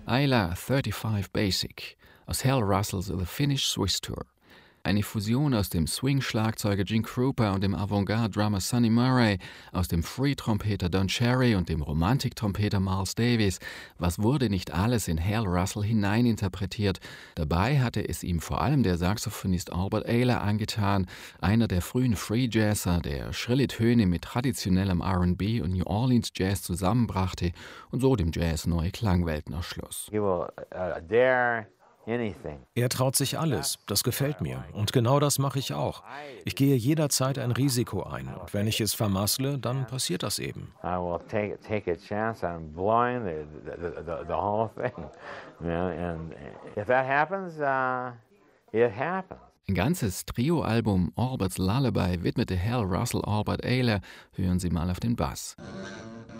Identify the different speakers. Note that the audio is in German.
Speaker 1: Ayla 35 Basic aus Hal Russells The Finnish Swiss Tour. Eine Fusion aus dem Swing-Schlagzeuger Gene Krupa und dem Avantgarde-Drummer Sonny Murray, aus dem Free-Trompeter Don Cherry und dem Romantik-Trompeter Miles Davis. Was wurde nicht alles in Hal Russell hineininterpretiert? Dabei hatte es ihm vor allem der Saxophonist Albert Ayler angetan, einer der frühen Free-Jazzer, der schrille Töne mit traditionellem R&B und New Orleans Jazz zusammenbrachte und so dem Jazz neue Klangwelten erschloss.
Speaker 2: Er traut sich alles, das gefällt mir. Und genau das mache ich auch. Ich gehe jederzeit ein Risiko ein. Und wenn ich es vermassle, dann passiert das eben.
Speaker 1: Ein ganzes Trio-Album Albert's Lullaby widmete Hal Russell Albert Ayler. Hören Sie mal auf den Bass.